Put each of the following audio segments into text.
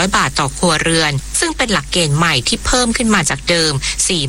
1,700 บาทต่อครัวเรือนซึ่งเป็นหลักเกณฑ์ใหม่ที่เพิ่มขึ้นมาจากเดิม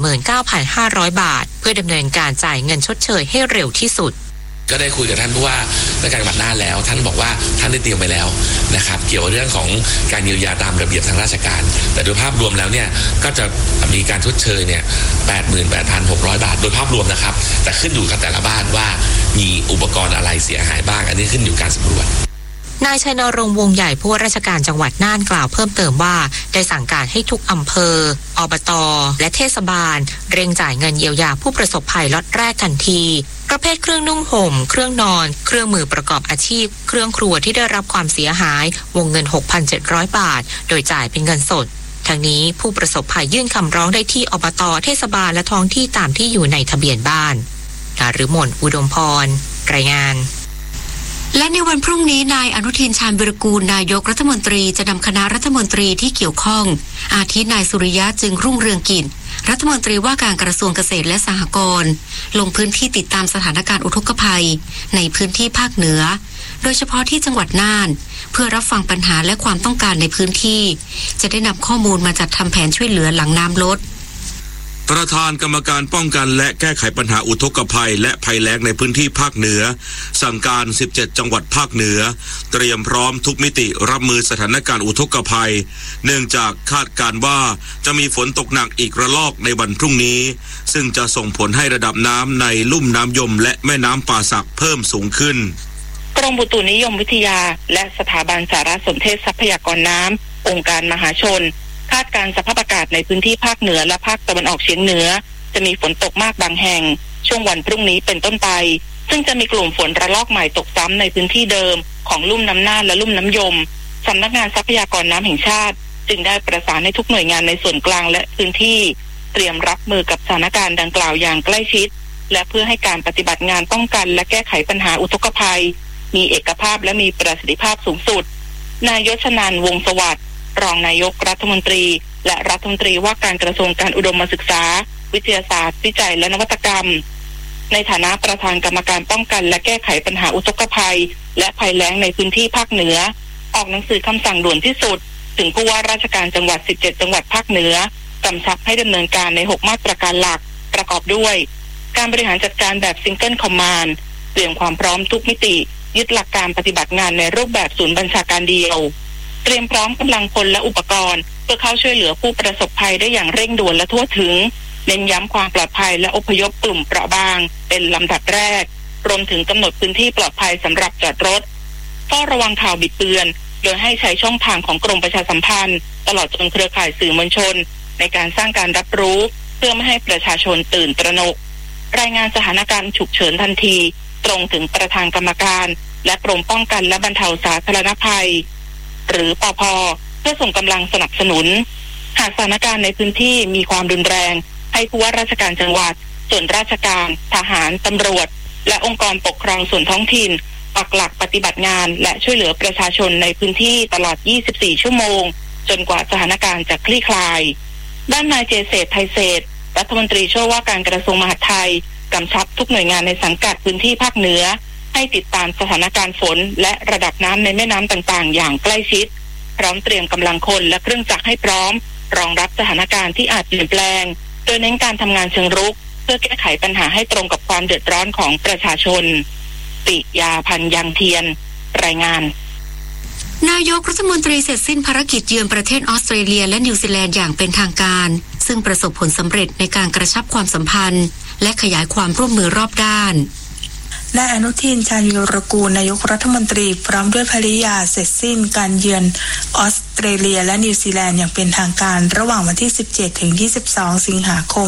49,500 บาทเพื่อดำเนินการจ่ายเงินชดเชยให้เร็วที่สุดก็ได้คุยกับท่านผู้ว่าราชการจังหวัดน่านแล้วท่านบอกว่าท่านได้เตรียมไปแล้วนะครับเกี่ยวกับเรื่องของการเยียวยาตามระเบียบทางราชการแต่โดยภาพรวมแล้วเนี่ยก็จะมีการชดเชยเนี่ย 88,600 บาทโดยภาพรวมนะครับแต่ขึ้นอยู่กับแต่ละบ้านว่ามีอุปกรณ์อะไรเสียหายบ้างอันนี้ขึ้นอยู่การสำรวจนายชัยนรงค์วงใหญ่ผู้ว่าราชการจังหวัดน่านกล่าวเพิ่มเติมว่าได้สั่งการให้ทุกอำเภออบต.และเทศบาลเร่งจ่ายเงินเยียวยาผู้ประสบภัยล็อตแรกทันทีประเภทเครื่องนุ่งห่มเครื่องนอนเครื่องมือประกอบอาชีพเครื่องครัวที่ได้รับความเสียหายวงเงิน 6,700 บาทโดยจ่ายเป็นเงินสดทั้งนี้ผู้ประสบภัยยื่นคำร้องได้ที่อบต.เทศบาลและท้องที่ตามที่อยู่ในทะเบียนบ้านนฤมล อุดมพรรายงานและในวันพรุ่งนี้นายอนุทิน ชาญวิรากูลนายกรัฐมนตรีจะนำคณะรัฐมนตรีที่เกี่ยวข้องอาทินายสุริยะจึงรุ่งเรืองกิจรัฐมนตรีว่าการกระทรวงเกษตรและสหกรณ์ลงพื้นที่ติดตามสถานการณ์อุทกภัยในพื้นที่ภาคเหนือโดยเฉพาะที่จังหวัดน่านเพื่อรับฟังปัญหาและความต้องการในพื้นที่จะได้นำข้อมูลมาจัดทำแผนช่วยเหลือหลังน้ำลดประธานกรรมการป้องกันและแก้ไขปัญหาอุทกภัยและภัยแล้งในพื้นที่ภาคเหนือสั่งการ17จังหวัดภาคเหนือเตรียมพร้อมทุกมิติรับมือสถานการณ์อุทกภัยเนื่องจากคาดการณ์ว่าจะมีฝนตกหนักอีกระลอกในวันพรุ่งนี้ซึ่งจะส่งผลให้ระดับน้ำในลุ่มน้ำยมและแม่น้ำป่าสักเพิ่มสูงขึ้นกรมอุตุนิยมวิทยาและสถาบันสารสนเทศทรัพยากรน้ำองค์การมหาชนคาดการณ์สภาพอากาศในพื้นที่ภาคเหนือและภาคตะวันออกเฉียงเหนือจะมีฝนตกมากบางแห่งช่วงวันพรุ่งนี้เป็นต้นไปซึ่งจะมีกลุ่มฝนระลอกใหม่ตกซ้ำในพื้นที่เดิมของลุ่มน้ำน่านและลุ่มน้ำยมสำนักงานทรัพยากรน้ำแห่งชาติจึงได้ประสานให้ทุกหน่วยงานในส่วนกลางและพื้นที่เตรียมรับมือกับสถานการณ์ดังกล่าวอย่างใกล้ชิดและเพื่อให้การปฏิบัติงานป้องกันและแก้ไขปัญหาอุทกภัยมีเอกภาพและมีประสิทธิภาพสูงสุดนายชนันท์ วงศ์สวัสดิ์รองนายกรัฐมนตรีและรัฐมนตรีว่าการกระทรวงการอุดมศึกษาวิทยาศาสตร์วิจัยและนวัตกรรมในฐานะประธานกรรมการป้องกันและแก้ไขปัญหาอุทกภัยและภัยแล้งในพื้นที่ภาคเหนือออกหนังสือคำสั่งด่วนที่สุดถึงผู้ว่าราชการจังหวัด17จังหวัดภาคเหนือกำชับให้ดำเนินการใน6มาตรการหลักประกอบด้วยการบริหารจัดการแบบซิงเกิลคอมมานด์เตรียมความพร้อมทุกมิติยึดหลักการปฏิบัติงานในรูปแบบศูนย์บัญชาการเดียวเตรียมพร้อมกำลังพลและอุปกรณ์เพื่อเข้าช่วยเหลือผู้ประสบภัยได้อย่างเร่งด่วนและทั่วถึงเน้นย้ำความปลอดภัยและอพยพกลุ่มเปราะบางเป็นลำดับแรกรวมถึงกำหนดพื้นที่ปลอดภัยสำหรับจอดรถเฝ้าระวังข่าวบิดเบือนโดยให้ใช้ช่องทางของกรมประชาสัมพันธ์ตลอดจนเครือข่ายสื่อมวลชนในการสร้างการรับรู้เพื่อไม่ให้ประชาชนตื่นตระหนกรายงานสถานการณ์ฉุกเฉินทันทีตรงถึงประธานกรรมการและกรมป้องกันและบรรเทาสาธารณภัยหรือปภ.เพื่อส่งกำลังสนับสนุนหากสถานการณ์ในพื้นที่มีความรุนแรงให้ผู้ว่าราชการจังหวัดส่วนราชการทหารตำรวจและองค์กรปกครองส่วนท้องถิ่นปักหลักปฏิบัติงานและช่วยเหลือประชาชนในพื้นที่ตลอด24ชั่วโมงจนกว่าสถานการณ์จะคลี่คลายด้านนายเจเศรษฐ์ ไทยเศรษฐ์รัฐมนตรีช่วยว่าการกระทรวงมหาดไทยกำชับทุกหน่วยงานในสังกัดพื้นที่ภาคเหนือให้ติดตามสถานการณ์ฝนและระดับน้ำในแม่น้ำต่างๆอย่างใกล้ชิดพร้อมเตรียมกำลังคนและเครื่องจักรให้พร้อมรองรับสถานการณ์ที่อาจเปลี่ยนแปลงโดยเน้นการทำงานเชิงรุกเพื่อแก้ไขปัญหาให้ตรงกับความเดือดร้อนของประชาชนปิยาพันธ์ ยังเทียนรายงานนายกรัฐมนตรีเสร็จสิ้นภารกิจเยือนประเทศออสเตรเลียและนิวซีแลนด์อย่างเป็นทางการซึ่งประสบผลสำเร็จในการกระชับความสัมพันธ์และขยายความร่วมมือรอบด้านนายอนุทิน ชาญวิรากูลนายกรัฐมนตรีพร้อมด้วยภริยาเสร็จสิ้นการเยือนออสเตรเลียและนิวซีแลนด์อย่างเป็นทางการระหว่างวันที่17ถึง22สิงหาคม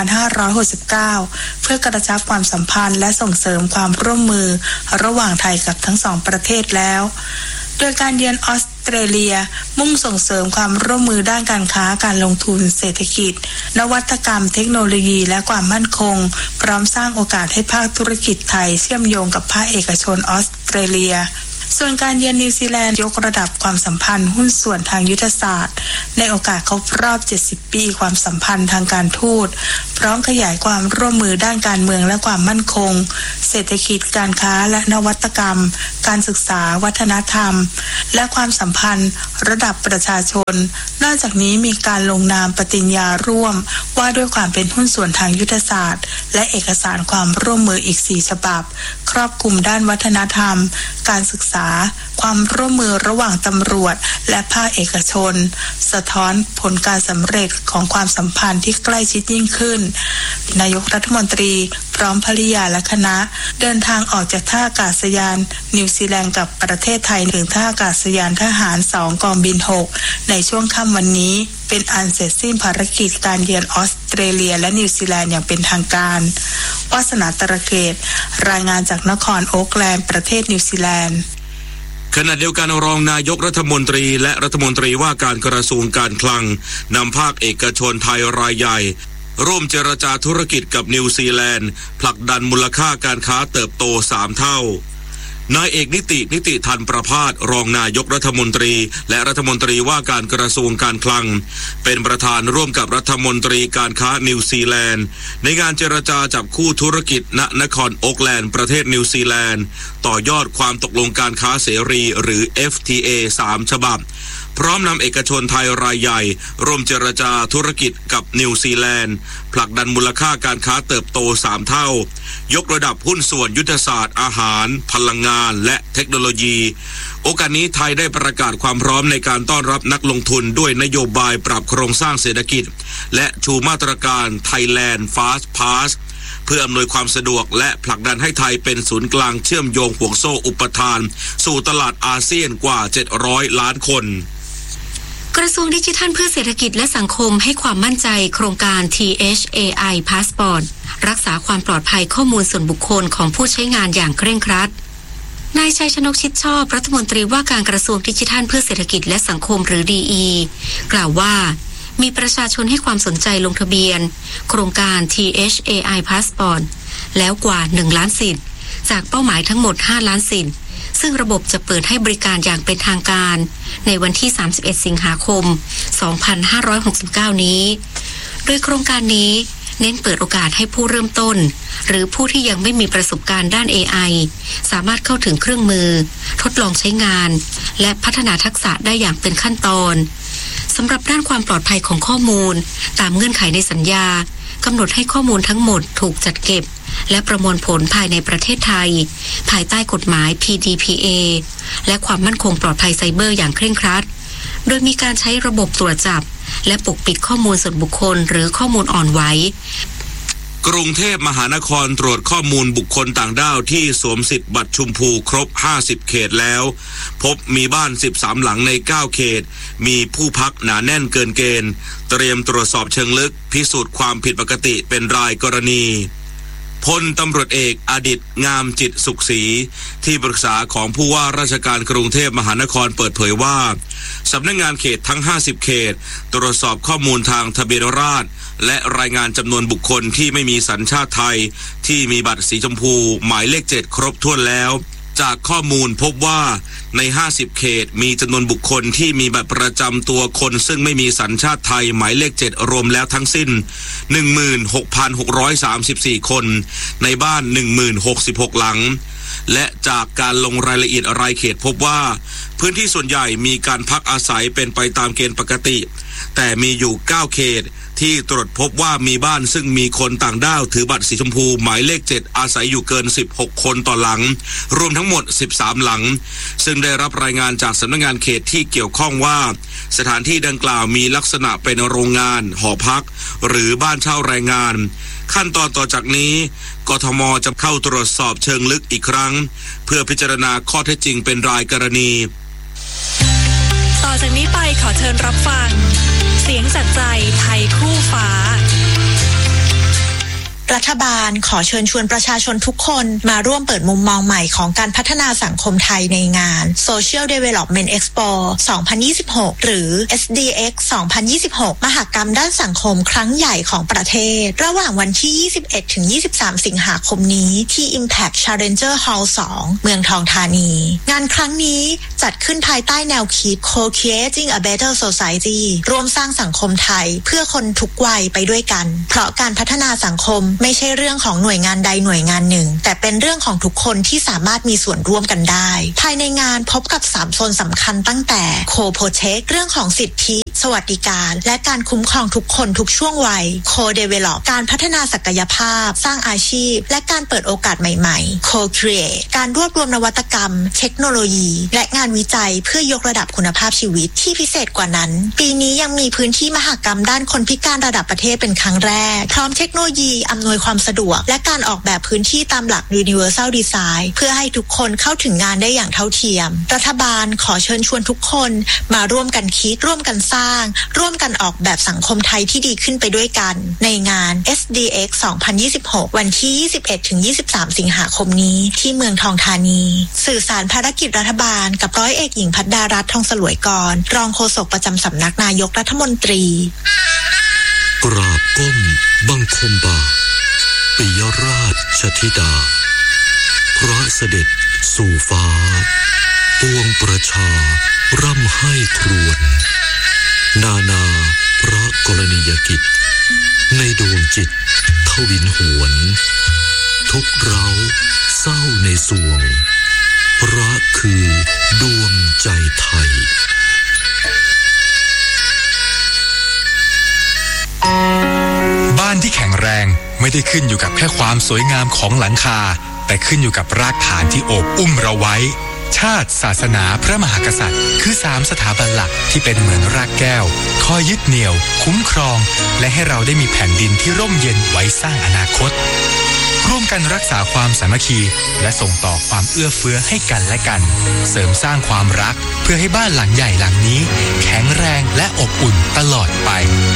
2569เพื่อกระชับความสัมพันธ์และส่งเสริมความร่วมมือระหว่างไทยกับทั้งสองประเทศแล้วโดยการเยือนออสเตรเลียมุ่งส่งเสริมความร่วมมือด้านการค้าการลงทุนเศรษฐกิจนวัตกรรมเทคโนโลยีและความมั่นคงพร้อมสร้างโอกาสให้ภาคธุรกิจไทยเชื่อมโยงกับภาคเอกชนออสเตรเลียส่วนการเยือนนิวซีแลนด์ยกระดับความสัมพันธ์หุ้นส่วนทางยุทธศาสตร์ในโอกาสครบรอบ70ปีความสัมพันธ์ทางการทูตพร้อมขยายความร่วมมือด้านการเมืองและความมั่นคงเศรษฐกิจการค้าและนวัตกรรมการศึกษาวัฒนธรรมและความสัมพันธ์ระดับประชาชนนอกจากนี้มีการลงนามปฏิญญาร่วมว่าด้วยความเป็นหุ้นส่วนทางยุทธศาสตร์และเอกสารความร่วมมืออีก4ฉบับครอบคลุมด้านวัฒนธรรมการศึกษาความร่วมมือระหว่างตำรวจและภาคเอกชนสะท้อนผลการสำเร็จของความสัมพันธ์ที่ใกล้ชิดยิ่งขึ้นนายกรัฐมนตรีพร้อมภริยาและคณะเดินทางออกจากท่าอากาศยานนิวซีแลนด์กับประเทศไทยถึงท่าอากาศยานทหาร2กองบิน6ในช่วงค่ำวันนี้เป็นอันเสร็จสิ้นภารกิจการเยือนออสเตรเลียและนิวซีแลนด์อย่างเป็นทางการวาสนาตระเกตรายงานจากนครโอ๊คแลนด์ประเทศนิวซีแลนด์ขณะเดียวกันรองนายกรัฐมนตรีและรัฐมนตรีว่าการกระทรวงการคลังนำภาคเอกชนไทยรายใหญ่ร่วมเจรจาธุรกิจกับนิวซีแลนด์ผลักดันมูลค่าการค้าเติบโต3เท่านายเอกนิติธันประภาสรองนายกรัฐมนตรีและรัฐมนตรีว่าการกระทรวงการคลังเป็นประธานร่วมกับรัฐมนตรีการค้านิวซีแลนด์ในงานเจรจาจับคู่ธุรกิจณนครโอ๊คแลนด์ประเทศนิวซีแลนด์ต่อยอดความตกลงการค้าเสรีหรือ FTA 3 ฉบับพร้อมนำเอกชนไทยรายใหญ่ร่วมเจรจาธุรกิจกับนิวซีแลนด์ผลักดันมูลค่าการค้าเติบโต3เท่ายกระดับหุ้นส่วนยุทธศาสตร์อาหารพลังงานและเทคโนโลยีโอกาสนี้ไทยได้ประกาศความพร้อมในการต้อนรับนักลงทุนด้วยนโยบายปรับโครงสร้างเศรษฐกิจและชูมาตรการ Thailand Fast Pass เพื่ออำนวยความสะดวกและผลักดันให้ไทยเป็นศูนย์กลางเชื่อมโยงห่วงโซ่อุปทานสู่ตลาดอาเซียนกว่า700ล้านคนกระทรวงดิจิทัลเพื่อเศรษฐกิจและสังคมให้ความมั่นใจโครงการ THAI Passport รักษาความปลอดภัยข้อมูลส่วนบุคคลของผู้ใช้งานอย่างเคร่งครัดนายชัยชนกชิดชอบรัฐมนตรีว่าการกระทรวงดิจิทัลเพื่อเศรษฐกิจและสังคมหรือ DE กล่าวว่ามีประชาชนให้ความสนใจลงทะเบียนโครงการ THAI Passport แล้วกว่า1ล้านสิทธิ์จากเป้าหมายทั้งหมด5ล้านสิทธิ์ซึ่งระบบจะเปิดให้บริการอย่างเป็นทางการในวันที่31สิงหาคม2569นี้โดยโครงการนี้เน้นเปิดโอกาสให้ผู้เริ่มต้นหรือผู้ที่ยังไม่มีประสบการณ์ด้าน AI สามารถเข้าถึงเครื่องมือทดลองใช้งานและพัฒนาทักษะได้อย่างเป็นขั้นตอนสำหรับด้านความปลอดภัยของข้อมูลตามเงื่อนไขในสัญญากำหนดให้ข้อมูลทั้งหมดถูกจัดเก็บและประมวลผลภายในประเทศไทยภายใต้กฎหมาย PDPA และความมั่นคงปลอดภัยไซเบอร์อย่างเคร่งครัดโดยมีการใช้ระบบตรวจจับและปกปิดข้อมูลส่วนบุคคลหรือข้อมูลอ่อนไหวกรุงเทพมหานครตรวจข้อมูลบุคคลต่างด้าวที่สวมสิทธิ์บัตรชมพูครบ50เขตแล้วพบมีบ้าน13หลังใน9เขตมีผู้พักหนาแน่นเกินเกณฑ์เตรียมตรวจสอบเชิงลึกพิสูจน์ความผิดปกติเป็นรายกรณีพลตำรวจเอกอดิษฐ์งามจิตสุขศรีที่ปรึกษาของผู้ว่าราชการกรุงเทพมหานครเปิดเผยว่าสำนักงานเขตทั้ง50เขตตรวจสอบข้อมูลทางทะเบียนราษฎร์และรายงานจำนวนบุคคลที่ไม่มีสัญชาติไทยที่มีบัตรสีชมพูหมายเลข7ครบถ้วนแล้วจากข้อมูลพบว่าใน50เขตมีจำนวนบุคคลที่มีบัตรประจำตัวคนซึ่งไม่มีสัญชาติไทยหมายเลข7รวมแล้วทั้งสิ้น 16,634 คนในบ้าน 1066 หลังและจากการลงรายละเอียดรายเขตพบว่าพื้นที่ส่วนใหญ่มีการพักอาศัยเป็นไปตามเกณฑ์ปกติแต่มีอยู่9เขตที่ตรวจพบว่ามีบ้านซึ่งมีคนต่างด้าวถือบัตรสีชมพูหมายเลข7อาศัยอยู่เกิน16คนต่อหลังรวมทั้งหมด13หลังซึ่งได้รับรายงานจากสำนักงานเขตที่เกี่ยวข้องว่าสถานที่ดังกล่าวมีลักษณะเป็นโรงงานหอพักหรือบ้านเช่าแรงงานขั้นตอนต่อจากนี้กทม.จะเข้าตรวจสอบเชิงลึกอีกครั้งเพื่อพิจารณาข้อเท็จจริงเป็นรายกรณีต่อจากนี้ไปขอเชิญรับฟังเสียงจากใจไทยคู่ฟ้ารัฐบาลขอเชิญชวนประชาชนทุกคนมาร่วมเปิดมุมมองใหม่ของการพัฒนาสังคมไทยในงาน Social Development Expo 2026 หรือ SDX 2026 มหกรรมด้านสังคมครั้งใหญ่ของประเทศระหว่างวันที่ 21-23 สิงหาคมนี้ที่ Impact Challenger Hall 2 เมืองทองธานีงานครั้งนี้จัดขึ้นภายใต้แนวคิด Co-creating a better society ร่วมสร้างสังคมไทยเพื่อคนทุกวัยไปด้วยกันเพราะการพัฒนาสังคมไม่ใช่เรื่องของหน่วยงานใดหน่วยงานหนึ่งแต่เป็นเรื่องของทุกคนที่สามารถมีส่วนร่วมกันได้ภายในงานพบกับ3โซนสำคัญตั้งแต่ Co-protect เรื่องของสิทธิสวัสดิการและการคุ้มครองทุกคนทุกช่วงวัย Co-develop การพัฒนาศักยภาพสร้างอาชีพและการเปิดโอกาสใหม่ๆ Co-create การรวบรวมนวัตกรรมเทคโนโลยีและงานวิจัยเพื่อยกระดับคุณภาพชีวิตที่พิเศษกว่านั้นปีนี้ยังมีพื้นที่มหกรรมด้านคนพิการระดับประเทศเป็นครั้งแรกพร้อมเทคโนโลยีอำนวยความสะดวกและการออกแบบพื้นที่ตามหลัก Universal Design เพื่อให้ทุกคนเข้าถึงงานได้อย่างเท่าเทียมรัฐบาลขอเชิญชวนทุกคนมาร่วมกันคิดร่วมกันสร้างร่วมกันออกแบบสังคมไทยที่ดีขึ้นไปด้วยกันในงาน SDX 2026 วันที่ 21-23 สิงหาคมนี้ที่เมืองทองธานีสื่อสารภารกิจรัฐบาลกับร้อยเอกหญิงภัทรดารัตน์ทองสลวยกรรองโฆษกประจำสำนักนายกรัฐมนตรีกราบก้มบังคมบาทปิยราชธิดาพระเสด็จสู่ฟ้าปวงประชาร่ำไห้ครวญนานาพระกรณียกิจในดวงจิตทวินหวนทุกเร้าเศร้าในสวงพระคือดวงใจไทยบ้านที่แข็งแรงไม่ได้ขึ้นอยู่กับแค่ความสวยงามของหลังคาแต่ขึ้นอยู่กับรากฐานที่โอบอุ้มเราไว้ชาติศาสนาพระมหากษัตริย์คือ3สถาบันหลักที่เป็นเหมือนรากแก้วคอยยึดเหนี่ยวคุ้มครองและให้เราได้มีแผ่นดินที่ร่มเย็นไว้สร้างอนาคตร่วมกันรักษาความสามัคคีและส่งต่อความเอื้อเฟื้อให้กันและกันเสริมสร้างความรักเพื่อให้บ้านหลังใหญ่หลังนี้แข็งแรงและอบอุ่นตลอดไป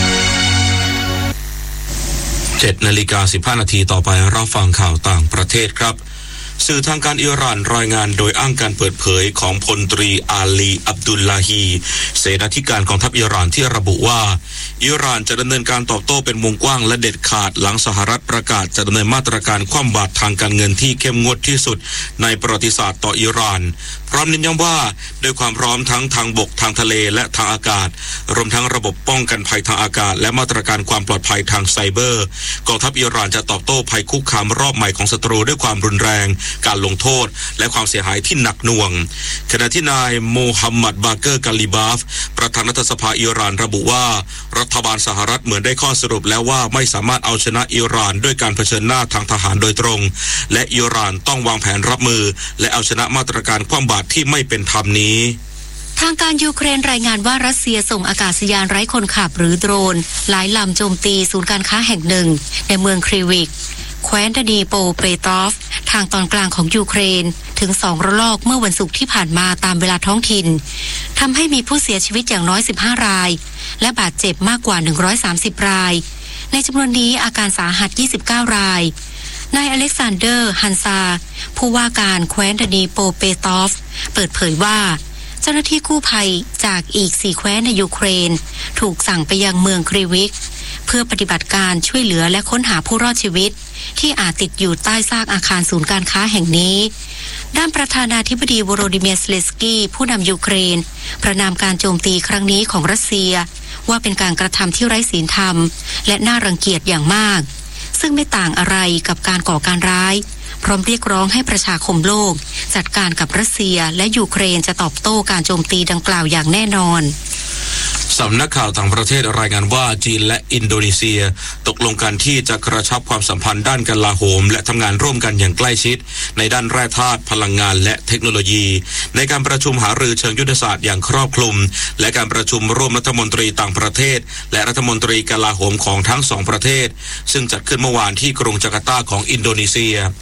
7:15 น.ต่อไปรับฟังข่าวต่างประเทศครับสื่อทางการอิหร่านรายงานโดยอ้างการเปิดเผยของพลตรีอาลีอับดุลลาฮีเสนาธิการกองทัพอิหร่านที่ระบุว่าอิหร่านจะดำเนินการตอบโต้เป็นวงกว้างและเด็ดขาดหลังสหรัฐประกาศจะดำเนินมาตรการคว่ำบาตรทางการเงินที่เข้มงวดที่สุดในประวัติศาสตร์ต่ออิหร่านพร้อมเน้นย้ำว่าด้วยความพร้อมทั้งทางบกทางทะเลและทางอากาศรวมทั้งระบบป้องกันภัยทางอากาศและมาตรการความปลอดภัยทางไซเบอร์กองทัพอิหร่านจะตอบโต้ภัยคุกคามรอบใหม่ของศัตรูด้วยความรุนแรงการลงโทษและความเสียหายที่หนักหน่วงขณะที่นายโมฮัมหมัดบาเกอร์กาลิบาฟประธานรัฐสภาอิหร่านระบุว่ารัฐบาลสหรัฐเหมือนได้ข้อสรุปแล้วว่าไม่สามารถเอาชนะอิหร่านด้วยการเผชิญหน้าทางทหารโดยตรงและอิหร่านต้องวางแผนรับมือและเอาชนะมาตรการคว่ำบาตรที่ไม่เป็นธรรมนี้ทางการยูเครนรายงานว่ารัสเซียส่งอากาศยานไร้คนขับหรือโดรนหลายลำโจมตีศูนย์การค้าแห่งหนึ่งในเมืองครีวิกแคว้นดานีโปเปตอฟทางตอนกลางของยูเครนถึง2ระลอกเมื่อวันศุกร์ที่ผ่านมาตามเวลาท้องถิ่นทำให้มีผู้เสียชีวิตอย่างน้อย15รายและบาดเจ็บมากกว่า130รายในจำนวนนี้อาการสาหัส29รายนายอเล็กซานเดอร์ฮันซาผู้ว่าการแคว้นดานีโปเปตอฟเปิดเผยว่าเจ้าหน้าที่กู้ภัยจากอีก4แคว้นในยูเครนถูกสั่งไปยังเมืองครีวิกเพื่อปฏิบัติการช่วยเหลือและค้นหาผู้รอดชีวิตที่อาจติดอยู่ใต้ซากอาคารศูนย์การค้าแห่งนี้ด้านประธานาธิบดีวโรดิเมียร์ เซเลนสกี้ผู้นำยูเครนประณามการโจมตีครั้งนี้ของรัสเซียว่าเป็นการกระทำที่ไร้ศีลธรรมและน่ารังเกียจอย่างมากซึ่งไม่ต่างอะไรกับการก่อการร้ายพร้อมเรียกร้องให้ประชาคมโลกจัดการกับรัสเซียและยูเครนจะตอบโต้การโจมตีดังกล่าวอย่างแน่นอนสำนักข่าวต่างประเทศรายงานว่าจีนและอินโดนีเซียตกลงกันที่จะกระชับความสัมพันธ์ด้านกลาโหมและทำงานร่วมกันอย่างใกล้ชิดในด้านแร่ธาตุพลังงานและเทคโนโลยีในการประชุมหารือเชิงยุทธศาสตร์อย่างครอบคลุมและการประชุมร่วมรัฐมนตรีต่างประเทศและรัฐมนตรีกลาโหมของทั้ง2ประเทศซึ่งจัดขึ้นเมื่อวานที่กรุงจาการ์ตาของอินโดนีเซีย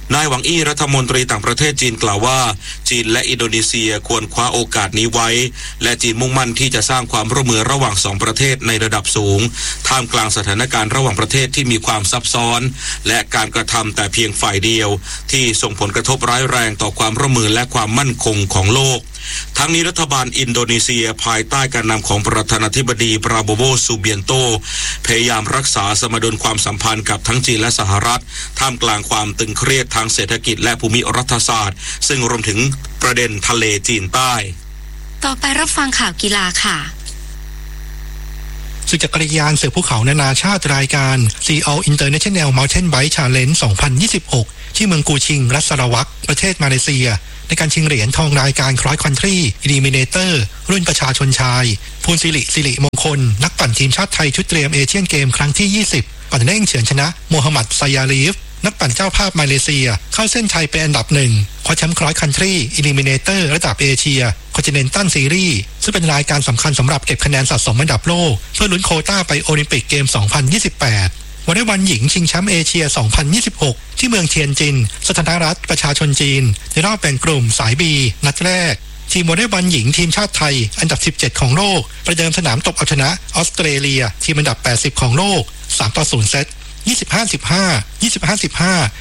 นายหวังอี้รัฐมนตรีต่างประเทศจีนกล่าวว่าจีนและอินโดนีเซียควรคว้าโอกาสนี้ไว้และจีนมุ่งมั่นที่จะสร้างความร่วมมือระหว่างสองประเทศในระดับสูงท่ามกลางสถานการณ์ระหว่างประเทศที่มีความซับซ้อนและการกระทำแต่เพียงฝ่ายเดียวที่ส่งผลกระทบร้ายแรงต่อความร่วมมือและความมั่นคงของโลกทั้งนี้รัฐบาลอินโดนีเซียภายใต้การนำของประธานาธิบดีปราโบโว ซูเบียนโตพยายามรักษาสมดุลความสัมพันธ์กับทั้งจีนและสหรัฐท่ามกลางความตึงเครียดทางเศรษฐกิจและภูมิรัฐศาสตร์ซึ่งรวมถึงประเด็นทะเลจีนใต้ต่อไปรับฟังข่าวกีฬาค่ะศึกจักรยานเสือภูเขานานาชาติรายการ Sea All International Mountain Bike Challenge 2026 ที่เมืองกูชิงรัฐสารวัตรประเทศมาเลเซียในการชิงเหรียญทองรายการ Cross Country Eliminator รุ่นประชาชนชายภูลสิริมงคลนักปั่นทีมชาติไทยชุดเตรียมเอเชียนเกมครั้งที่ 20 ปั่นเร่งเฉือนชนะโมฮัมหมัดไซยาลีฟนักปั่นเจ้าภาพมาเลเซียเข้าเส้นชัยเป็นอันดับหนึ่งคว้าแชมป์ Cross Country Eliminator ระดับเอเชีย Continental Series ซึ่งเป็นรายการสำคัญสำหรับเก็บคะแนนสะสมอันดับโลกเพื่อลุ้นโควต้าไปโอลิมปิกเกม 2028 วอลเลย์บอลหญิงชิงแชมป์เอเชีย 2026 ที่เมืองเทียนจินสาธารณรัฐประชาชนจีนในรอบแบ่งกลุ่มสาย B นัดแรกทีมวอลเลย์บอลหญิงทีมชาติไทยอันดับ 17 ของโลกประเดิมสนามตบเอาชนะออสเตรเลียทีมอันดับ 80 ของโลก 3-0 เซต25-15 25-15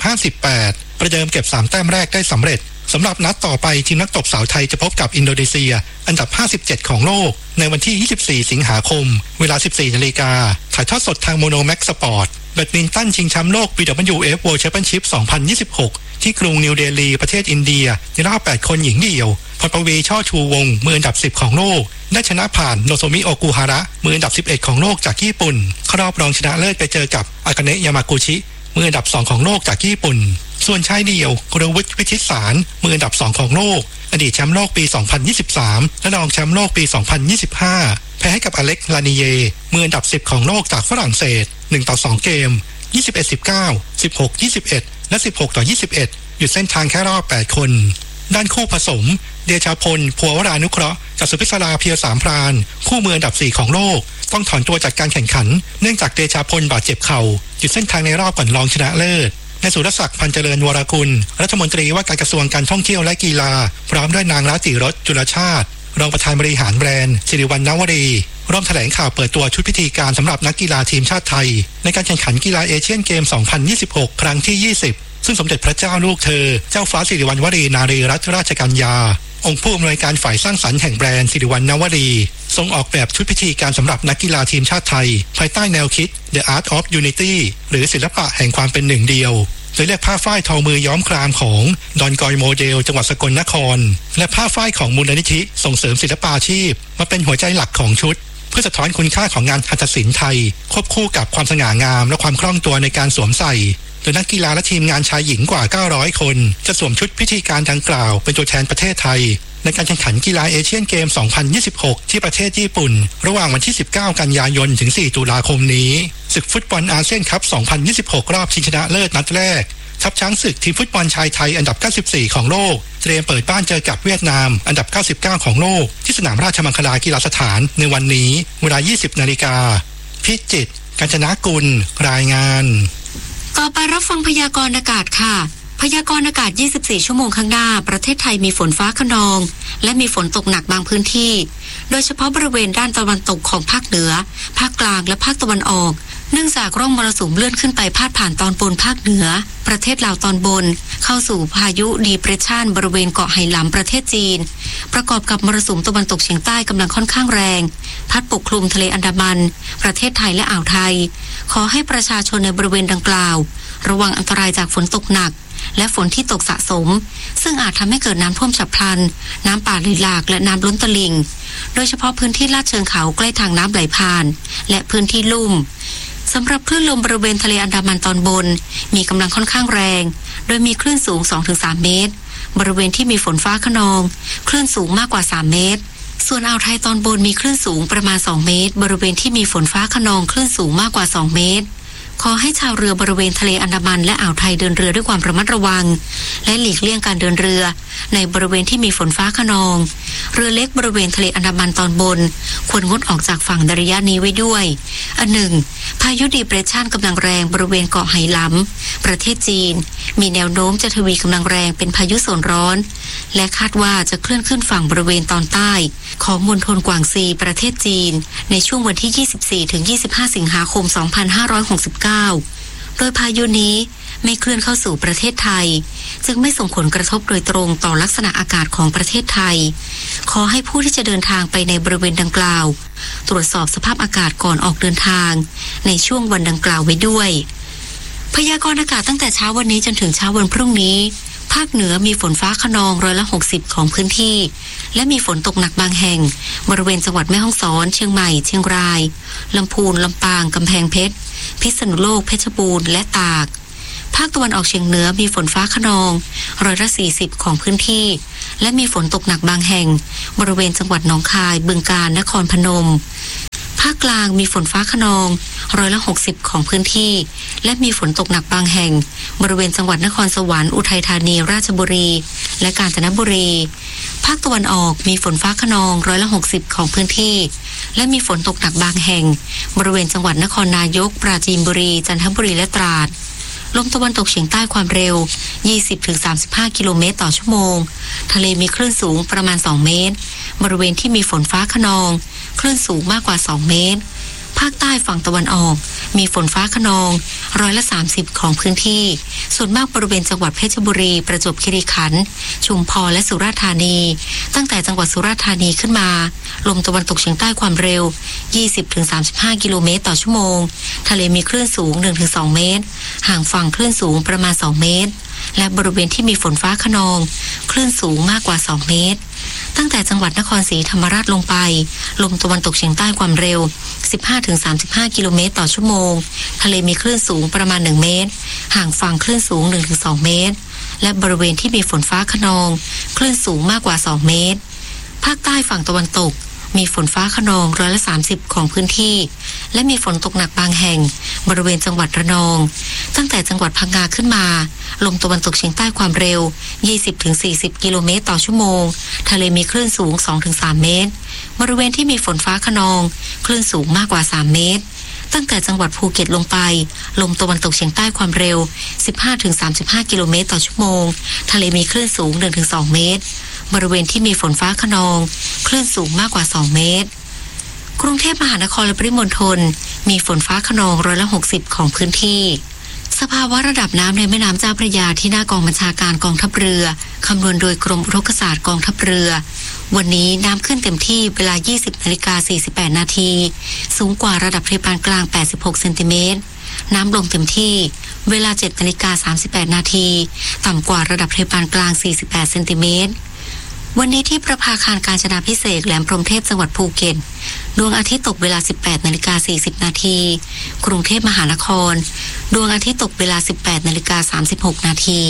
25-18 ประเดิมเก็บ3แต้มแรกได้สำเร็จสำหรับนัดต่อไปทีมนักตบสาวไทยจะพบกับอินโดนีเซียอันดับ 57 ของโลกในวันที่ 24 สิงหาคมเวลา 14 นาฬิกาถ่ายทอดสดทางโมโนแม็กสปอร์ตแบดมินตันชิงแชมป์โลก BWF World Championship 2026 ที่กรุงนิวเดลีประเทศอินเดียในรอบ 8 คนหญิงเดี่ยวพรปวีช่อชูวงศ์มืออันดับ 10 ของโลกได้ชนะผ่านโนโซมิโอกุฮาระมืออันดับ 11 ของโลกจากญี่ปุ่นเข้ารอบรองชนะเลิศไปเจอกับอากาเนะยามากุชิมืออันดับ 2 ของโลกจากญี่ปุ่นส่วนชายเดี่ยวกรวุฒิวิชิตสารมืออันดับ 2 ของโลกอดีตแชมป์โลกปี 2023 และรองแชมป์โลกปี 2025 แพ้ให้กับอเล็กลานิเยมืออันดับ 10 ของโลกจากฝรั่งเศส 1-2 เกม 21-19 16-21 และ 16-21 หยุดเส้นทางแค่รอบ 8 คนด้านคู่ผสมเดชาพลภัววรานุเคราะห์จากสุพิศราเพียรสามพรานคู่มืออันดับ 4 ของโลกต้องถอนตัวจากการแข่งขันเนื่องจากเดชาพลบาดเจ็บเข่าหยุดเส้นทางในรอบก่อนรองชนะเลิศนายสุรศักดิ์พันเจริญวรกุลรัฐมนตรีว่าการกระทรวงการท่องเที่ยวและกีฬาพร้อมด้วยนางรัตติรสจุลชาติรองประธานบริหารแบรนด์สิริวัลย์นวรีร่วมแถลงข่าวเปิดตัวชุดพิธีการสำหรับนักกีฬาทีมชาติไทยในการแข่งขันกีฬาเอเชียนเกม 2026 ครั้งที่ 20 ซึ่งสมเด็จพระเจ้าลูกเธอเจ้าฟ้าสิริวัลย์วรีนารีรัตนราชกัญญาองค์ผู้อำนวยการฝ่ายสร้างสรรค์แห่งแบรนด์สิริวัลย์นวรีทรงออกแบบชุดพิธีการสำหรับนักกีฬาทีมชาติไทยภายใต้แนวคิด The Art of Unity หรือศิลปะแห่งความเป็นหนึ่งเดียวโดยเลือกผ้าฝ้ายทอมือย้อมครามของดอนกอยโมเดลจังหวัดสกลนครและผ้าฝ้ายของมูลนิธิส่งเสริมศิลปาชีพมาเป็นหัวใจหลักของชุดเพื่อสะท้อนคุณค่าของงานหัตถศิลป์ไทยควบคู่กับความสง่างามและความคล่องตัวในการสวมใส่โดยนักกีฬาและทีมงานชายหญิงกว่า900คนจะสวมชุดพิธีการดังกล่าวเป็นตัวแทนประเทศไทยในการแข่งขันกีฬาเอเชียนเกม 2026 ที่ประเทศญี่ปุ่นระหว่างวันที่ 19 กันยายนถึง 4 ตุลาคมนี้ศึกฟุตบอลอาเซียนคัพ 2026 รอบชิงชนะเลิศนัดแรกทัพช้างศึกทีมฟุตบอลชายไทยอันดับ 94 ของโลกเตรียมเปิดบ้านเจอกับเวียดนามอันดับ 99 ของโลกที่สนามราชมังคลากีฬาสถานในวันนี้เวลา 20 นาฬิกาพิจิตรกาญจนกุลรายงานต่อไปรับฟังพยากรณ์อากาศค่ะพยากรณ์อากาศ 24 ชั่วโมงข้างหน้าประเทศไทยมีฝนฟ้าคะนองและมีฝนตกหนักบางพื้นที่โดยเฉพาะบริเวณด้านตะวันตกของภาคเหนือภาคกลางและภาคตะวันออกเนื่องจากร่องมรสุมเลื่อนขึ้นไปพาดผ่านตอนบนภาคเหนือประเทศลาวตอนบนเข้าสู่พายุดีเพรสชันบริเวณเกาะไหหลำประเทศจีนประกอบกับมรสุมตะวันตกเฉียงใต้กำลังค่อนข้างแรงพัดปกคลุมทะเลอันดามันประเทศไทยและอ่าวไทยขอให้ประชาชนในบริเวณดังกล่าวระวังอันตรายจากฝนตกหนักและฝนที่ตกสะสมซึ่งอาจทำให้เกิดน้ำท่วมฉับพลันน้ำป่าไหลหลากและน้ำล้นตลิ่งโดยเฉพาะพื้นที่ลาดเชิงเขาใกล้ทางน้ำไหลผ่านและพื้นที่ลุ่มสำหรับคลื่นลมบริเวณทะเลอันดามันตอนบนมีกำลังค่อนข้างแรงโดยมีคลื่นสูง 2-3 เมตรบริเวณที่มีฝนฟ้าคะนองคลื่นสูงมากกว่า3 เมตรส่วนอ่าวไทยตอนบนมีคลื่นสูงประมาณ2 เมตรบริเวณที่มีฝนฟ้าคะนองคลื่นสูงมากกว่า2 เมตรขอให้ชาวเรือบริเวณทะเลอันดามันและอ่าวไทยเดินเรือด้วยความระมัดระวังและหลีกเลี่ยงการเดินเรือในบริเวณที่มีฝนฟ้าคะนองเรือเล็กบริเวณทะเลอันดามันตอนบนควรงดออกจากฝั่งในระยะนี้ไว้ด้วยอันหนึ่งพายุดีเพรสชันกำลังแรงบริเวณเกาะไหหลำประเทศจีนมีแนวโน้มจะทวีกำลังแรงเป็นพายุโซนร้อนและคาดว่าจะเคลื่อนขึ้นฝั่งบริเวณตอนใต้ของมณฑลกวางซีประเทศจีนในช่วงวันที่ 24-25 สิงหาคม 2569 โดยพายุนี้ไม่เคลื่อนเข้าสู่ประเทศไทยจึงไม่ส่งผลกระทบโดยตรงต่อลักษณะอากาศของประเทศไทยขอให้ผู้ที่จะเดินทางไปในบริเวณดังกล่าวตรวจสอบสภาพอากาศก่อนออกเดินทางในช่วงวันดังกล่าวไว้ด้วยพยากรณ์อากาศตั้งแต่เช้าวันนี้จนถึงเช้าวันพรุ่งนี้ภาคเหนือมีฝนฟ้าคะนอง60%ของพื้นที่และมีฝนตกหนักบางแห่งบริเวณจังหวัดแม่ฮ่องสอนเชียงใหม่เชียงรายลำพูนลำปางกำแพงเพชรพิษณุโลกเพชรบูรณ์และตากภาคตะวันออกเฉียงเหนือมีฝนฟ้าคะนอง40%ของพื้นที่และมีฝนตกหนักบางแห่งบริเวณจังหวัดหนองคายบึงกาฬนครพนมภาคกลางมีฝนฟ้าคะนอง60%ของพื้นที่และมีฝนตกหนักบางแห่งบริเวณจังหวัดนครสวรรค์อุทัยธานีราชบุรีและกาญจนบุรีภาคตะวันออกมีฝนฟ้าคะนอง60%ของพื้นที่และมีฝนตกหนักบางแห่งบริเวณจังหวัดนครนายกปราจีนบุรีจันทบุรีและตราดลมตะวันตกเฉียงใต้ความเร็ว 20-35 กิโลเมตรต่อชั่วโมงทะเลมีคลื่นสูงประมาณ2เมตรบริเวณที่มีฝนฟ้าคะนองคลื่นสูงมากกว่า2เมตรภาคใต้ฝั่งตะวันออกมีฝนฟ้าคะนอง30%ของพื้นที่ส่วนมากบริเวณจังหวัดเพชรบุรีประจวบคีรีขันธ์ชุมพรและสุราษฎร์ธานีตั้งแต่จังหวัดสุราษฎร์ธานีขึ้นมาลมตะวันตกเฉียงใต้ความเร็ว 20-35 กิโลเมตรต่อชั่วโมงทะเลมีคลื่นสูง 1-2 เมตรห่างฝั่งคลื่นสูงประมาณ2เมตรและบริเวณที่มีฝนฟ้าคะนองคลื่นสูงมากกว่า2เมตรตั้งแต่จังหวัดนครศรีธรรมราชลงไปลมตะวันตกเฉียงใต้ความเร็ว 15-35 กิโลเมตรต่อชั่วโมงทะเลมีคลื่นสูงประมาณ1เมตรห่างฝั่งคลื่นสูง 1-2 เมตรและบริเวณที่มีฝนฟ้าคะนองคลื่นสูงมากกว่า2เมตรภาคใต้ฝั่งตะวันตกมีฝนฟ้าคะนอง30%ของพื้นที่และมีฝนตกหนักบางแห่งบริเวณจังหวัดระนองตั้งแต่จังหวัดพังงาขึ้นมาลมตะวันตกเฉียงใต้ความเร็ว 20-40 กิโลเมตรต่อชั่วโมงทะเลมีคลื่นสูง 2-3 เมตรบริเวณที่มีฝนฟ้าคะนองคลื่นสูงมากกว่า3เมตรตั้งแต่จังหวัดภูเก็ตลงไปลมตะวันตกเฉียงใต้ความเร็ว 15-35 กิโลเมตรต่อชั่วโมงทะเลมีคลื่นสูง 1-2 เมตรบริเวณที่มีฝนฟ้าคะนองคลื่นสูงมากกว่า2เมตรกรุงเทพมหานครและปริมณฑลมีฝนฟ้าคะนอง60%ของพื้นที่สภาวะระดับน้ำในแม่น้ำเจ้าพระยาที่หน้ากองบัญชาการกองทัพเรือคำนวณโดยกรมอุทกศาสตร์กองทัพเรือวันนี้น้ำขึ้นเต็มที่เวลา 20:48 นาทีสูงกว่าระดับทะเลปานกลาง86 เซนติเมตรน้ำลงเต็มที่เวลา 7:38 นาทีต่ำกว่าระดับทะเลปานกลาง48 เซนติเมตรวันนี้ที่ประภาคารกาญจนาภิเษกแหลมพรหมเทพจังหวัดภูเก็ตดวงอาทิตย์ตกเวลา 18:40 นาทีกรุงเทพมหานครดวงอาทิตย์ตกเวลา 18:36 นาที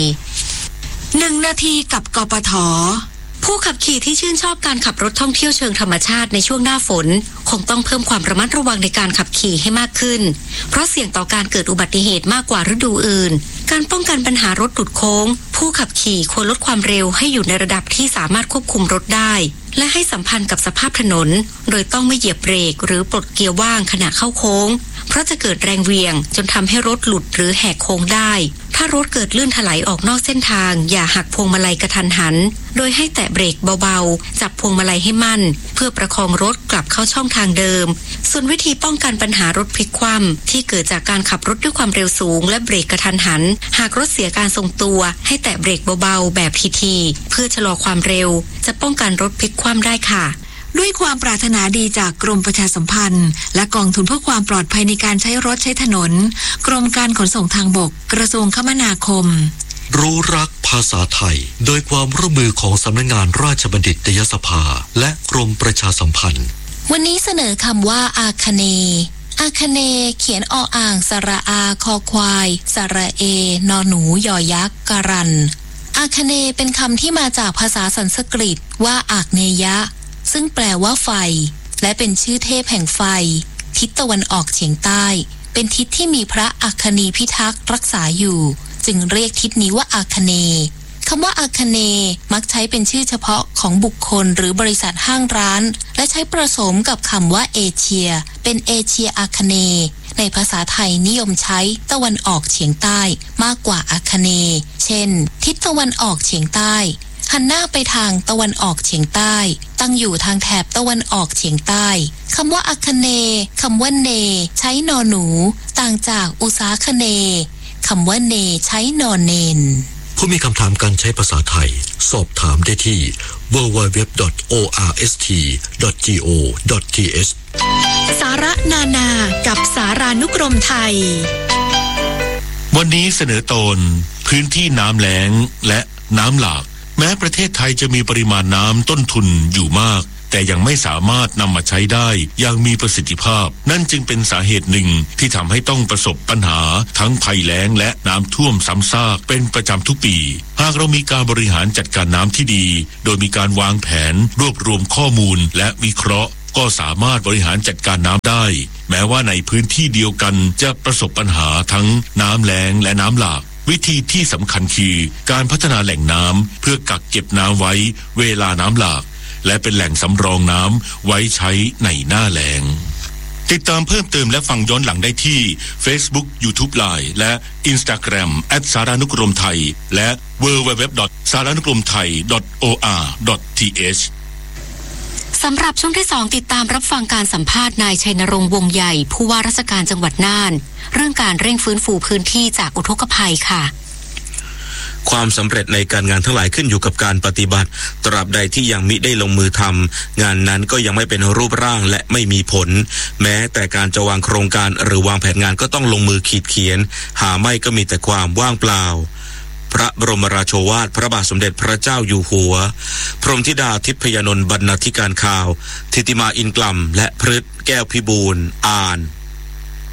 1 นาทีกับกปท.ผู้ขับขี่ที่ชื่นชอบการขับรถท่องเที่ยวเชิงธรรมชาติในช่วงหน้าฝนคงต้องเพิ่มความระมัดระวังในการขับขี่ให้มากขึ้นเพราะเสี่ยงต่อการเกิดอุบัติเหตุมากกว่าฤดูอื่นการป้องกันปัญหารถหลุดโค้งผู้ขับขี่ควรลดความเร็วให้อยู่ในระดับที่สามารถควบคุมรถได้และให้สัมพันธ์กับสภาพถนนโดยต้องไม่เหยียบเบรกหรือปลดเกียร์ว่างขณะเข้าโค้งเพราะจะเกิดแรงเหวี่ยงจนทำให้รถหลุดหรือแหกโค้งได้ถ้ารถเกิดลื่นถลายออกนอกเส้นทางอย่าหักพวงมาลัยกระทันหันโดยให้แตะเบรกเบาๆจับพวงมาลัยให้มั่นเพื่อประคองรถกลับเข้าช่องทางเดิมส่วนวิธีป้องกันปัญหารถพลิกคว่ำที่เกิดจากการขับรถด้วยความเร็วสูงและเบรกกระทันหันหากรถเสียการทรงตัวให้แตะเบรกเบาๆแบบทีๆเพื่อชะลอความเร็วจะป้องกันรถพลิกคว่ำได้ค่ะด้วยความปรารถนาดีจากกรมประชาสัมพันธ์และกองทุนเพื่อความปลอดภัยในการใช้รถใช้ถนนกรมการขนส่งทางบกกระทรวงคมนาคมรู้รักภาษาไทยโดยความร่วมมือของสำนักงานราชบัณฑิตยสภาและกรมประชาสัมพันธ์วันนี้เสนอคำว่าอาคเนย์อาคเนย์เขียนออ่างสระอาคอควายสระเอนอหนูยอยักษ์การันอาคเนย์เป็นคำที่มาจากภาษาสันสกฤตว่าอากเนยะซึ่งแปลว่าไฟและเป็นชื่อเทพแห่งไฟทิศตะวันออกเฉียงใต้เป็นทิศที่มีพระอัคคณีพิทักษ์รักษาอยู่จึงเรียกทิศนี้ว่าอาคเนย์คำว่าอาคเนย์มักใช้เป็นชื่อเฉพาะของบุคคลหรือบริษัทห้างร้านและใช้ผสมกับคำว่าเอเชียเป็นเอเชียอาคเนย์ในในภาษาไทยนิยมใช้ตะวันออกเฉียงใต้มากกว่าอาคเนย์เช่นทิศตะวันออกเฉียงใต้หันหน้าไปทางตะวันออกเฉียงใต้ตั้งอยู่ทางแถบตะวันออกเฉียงใต้คำว่าอาคเนย์คำว่าเนใช้นอหนูต่างจากอุษาคเนย์คำว่าเนใช้นอนเนนผู้มีคำถามการใช้ภาษาไทยสอบถามได้ที่ www.orst.go.th สาระนานากับสารานุกรมไทยวันนี้เสนอตอนพื้นที่น้ำแล้งและน้ำหลากแม้ประเทศไทยจะมีปริมาณน้ำต้นทุนอยู่มากแต่ยังไม่สามารถนำมาใช้ได้อย่างมีประสิทธิภาพนั่นจึงเป็นสาเหตุหนึ่งที่ทำให้ต้องประสบปัญหาทั้งภัยแล้งและน้ำท่วมซ้ำซากเป็นประจำทุกปีหากเรามีการบริหารจัดการน้ำที่ดีโดยมีการวางแผนรวบรวมข้อมูลและวิเคราะห์ก็สามารถบริหารจัดการน้ำได้แม้ว่าในพื้นที่เดียวกันจะประสบปัญหาทั้งน้ำแล้งและน้ำหลากวิธีที่สำคัญคือการพัฒนาแหล่งน้ำเพื่อกักเก็บน้ำไว้เวลาน้ำหลากและเป็นแหล่งสำรองน้ำไว้ใช้ในหน้าแล้งติดตามเพิ่มเติมและฟังย้อนหลังได้ที่ Facebook YouTube Line และ Instagram @saranukromthai และ www.saranukromthai.or.th สำหรับช่วงที่2ติดตามรับฟังการสัมภาษณ์นายชัยนรงค์วงใหญ่ผู้ว่าราชการจังหวัดน่านเรื่องการเร่งฟื้นฟูพื้นที่จากอุทกภัยค่ะความสำเร็จในการงานทั้งหลายขึ้นอยู่กับการปฏิบัติตราบใดที่ยังมิได้ลงมือทำงานนั้นก็ยังไม่เป็นรูปร่างและไม่มีผลแม้แต่การจะวางโครงการหรือวางแผนงานก็ต้องลงมือขีดเขียนหาไม่ก็มีแต่ความว่างเปล่าพระบรมราโชวาทพระบาทสมเด็จพระเจ้าอยู่หัวพรหมธิดาทิพยนนท์บรรณาธิการข่าวธิติมาอินกล่ำและพฤทธิ์แก้วพิบูลย์อ่าน